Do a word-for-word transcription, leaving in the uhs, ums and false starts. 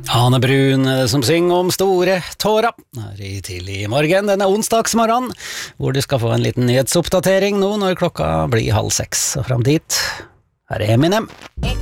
Ane Brun som synger om store tårer her i tidlig morgen, denne onsdagsmorgen, hvor du skal få en liten nyhetsoppdatering nå når klokka blir halv seks, og frem dit, her er Eminem.